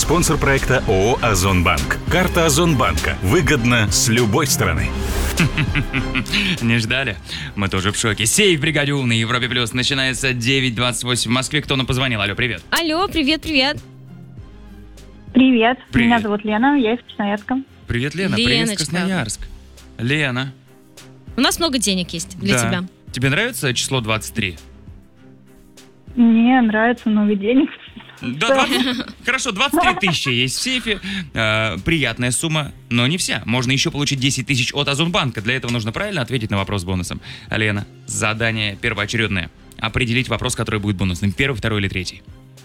Спонсор проекта ООО «Озонбанк». Карта Озонбанка. Выгодно с любой стороны. Не ждали? Мы тоже в шоке. Сейф в бригаде умный Европе Плюс начинается 9:28 в Москве. Кто нам позвонил? Алло, привет. Алло, привет. Привет. Привет. Меня зовут Лена, я из Красноярска. Привет, Лена. Привет, Леночка. Красноярск. Лена. У нас много денег есть для Да. тебя. Тебе нравится число 23? Мне нравится много денег. Да, хорошо, 23 тысячи есть в сейфе. Приятная сумма, но не вся. Можно еще получить 10 тысяч от Озонбанка. Для этого нужно правильно ответить на вопрос бонусом. Лена, задание первоочередное. Определить вопрос, который будет бонусным. Первый, второй или третий?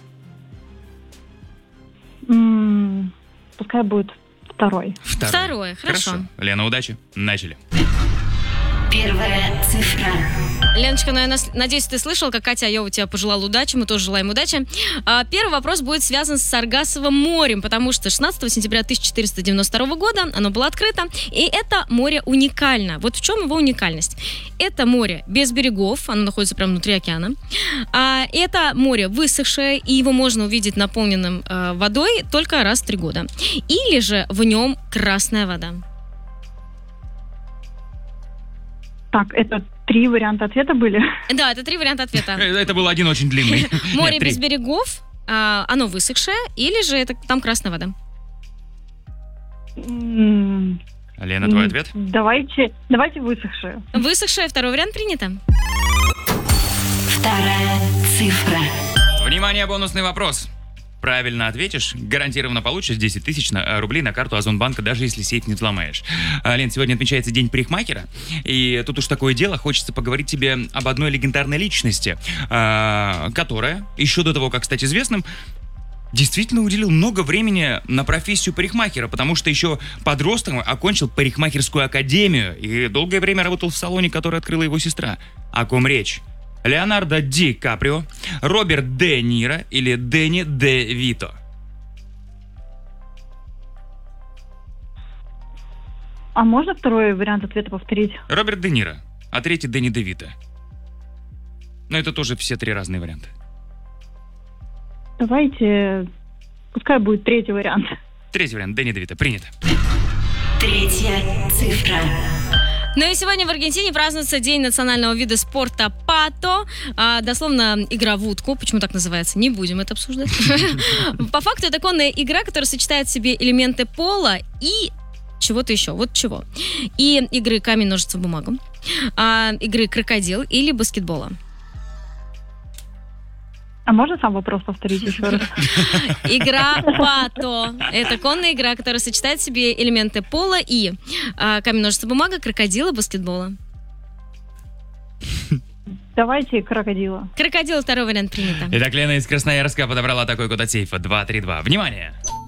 Пускай будет второй. Второе, хорошо. Лена, удачи. Начали. Первая цифра. Леночка, надеюсь, ты слышал, как Катя Айова тебя пожелала удачи, мы тоже желаем удачи. Первый вопрос будет связан с Саргассовым морем, потому что 16 сентября 1492 года оно было открыто, и это море уникально. Вот в чем его уникальность? Это море без берегов, оно находится прямо внутри океана. Это море высохшее, и его можно увидеть наполненным водой только раз в 3 года. Или же в нем красная вода. Так, это 3 варианта ответа были? Да, это 3 варианта ответа. Это был один очень длинный. Море Нет, без 3. берегов, оно высохшее, или же это там красная вода? Лена, твой ответ? Давайте высохшие. Высохшее, второй вариант принято. Вторая цифра. Внимание, бонусный вопрос. Правильно ответишь, гарантированно получишь 10 тысяч рублей на карту Озонбанка, даже если сейф не взломаешь. Лен, сегодня отмечается День парикмахера, и тут уж такое дело, хочется поговорить тебе об одной легендарной личности, которая, еще до того, как стать известным, действительно уделил много времени на профессию парикмахера, потому что еще подростком окончил парикмахерскую академию и долгое время работал в салоне, который открыла его сестра. О ком речь? Леонардо Ди Каприо, Роберт Де Ниро или Дэнни Де Вито? А можно второй вариант ответа повторить? Роберт Де Ниро, а третий Дэнни Де Вито. Но это тоже все 3 разные варианта. Давайте, пускай будет третий вариант. Третий вариант, Дэнни Де Вито. Принято. Третья цифра. Ну и сегодня в Аргентине празднуется День национального вида спорта пато. Дословно игра в утку. Почему так называется? Не будем это обсуждать. По факту это конная игра, которая сочетает в себе элементы пола и чего-то еще. Вот чего. И игры камень, ножницы, бумага. Игры крокодил или баскетбола. А можно сам вопрос повторить еще раз? Игра пато. Это конная игра, которая сочетает в себе элементы пола и камень, ножницы, бумага, крокодила, баскетбола. Давайте крокодила. Крокодил, второй вариант принято. Итак, Лена из Красноярска подобрала такой код от сейфа 232. Внимание!